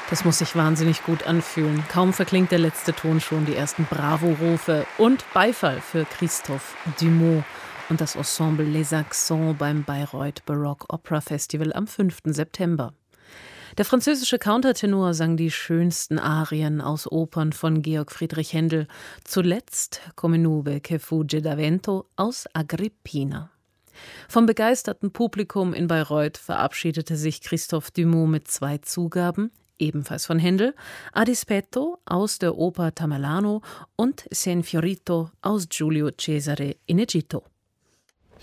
Das muss sich wahnsinnig gut anfühlen. Kaum verklingt der letzte Ton schon die ersten Bravo-Rufe und Beifall für Christophe Dumont und das Ensemble Les Accents beim Bayreuth Baroque Opera Festival am 5. September. Der französische Countertenor sang die schönsten Arien aus Opern von Georg Friedrich Händel, zuletzt Come nube che fugge da vento aus Agrippina. Vom begeisterten Publikum in Bayreuth verabschiedete sich Christophe Dumont mit 2 Zugaben, ebenfalls von Händel, A dispetto aus der Oper Tamerlano und Sen fiorito aus Giulio Cesare in Egitto.